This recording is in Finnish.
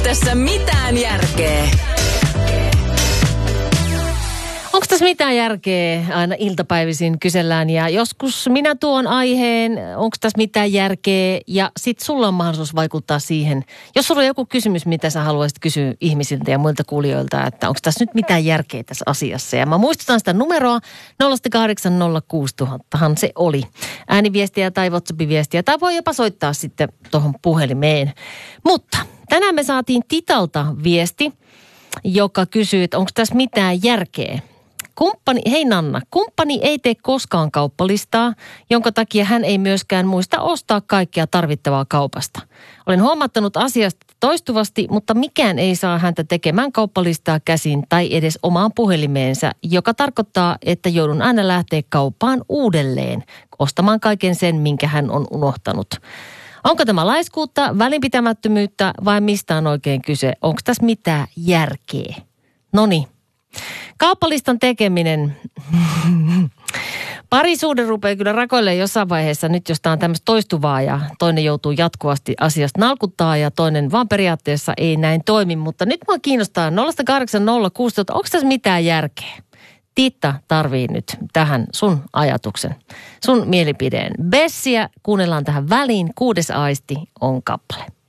tässä mitään järkeä? Onko tässä mitään järkeä? Aina iltapäivisin kysellään ja joskus minä tuon aiheen, onko tässä mitään järkeä ja sitten sulla on mahdollisuus vaikuttaa siihen. Jos sulla on joku kysymys, mitä sä haluaisit kysyä ihmisiltä ja muilta kuulijoilta, että onko tässä nyt mitään järkeä tässä asiassa. Ja mä muistutan sitä numeroa 0806000han se oli. Ääniviestiä tai WhatsApp-viestiä tai voi jopa soittaa sitten tuohon puhelimeen. Mutta tänään me saatiin Titalta viesti, joka kysyy, että onko tässä mitään järkeä. Hei Nanna, kumppani ei tee koskaan kauppalistaa, jonka takia hän ei myöskään muista ostaa kaikkea tarvittavaa kaupasta. Olen huomattanut asiasta toistuvasti, mutta mikään ei saa häntä tekemään kauppalistaa käsin tai edes omaan puhelimeensa, joka tarkoittaa, että joudun aina lähteä kauppaan uudelleen, ostamaan kaiken sen, minkä hän on unohtanut. Onko tämä laiskuutta, välinpitämättömyyttä vai mistä on oikein kyse? Onko tässä mitään järkeä? Noniin. Kauppalistan tekeminen. Parisuhde rupeaa kyllä rakoilemaan jossain vaiheessa nyt, jos tämä on tämmöistä toistuvaa ja toinen joutuu jatkuvasti asiasta nalkuttaa ja toinen vaan periaatteessa ei näin toimi. Mutta nyt mua kiinnostaa 0806000, onko tässä mitään järkeä? Titta tarvii nyt tähän sun ajatuksen, sun mielipideen. Bessiä kuunnellaan tähän väliin. 6. aisti on kappale.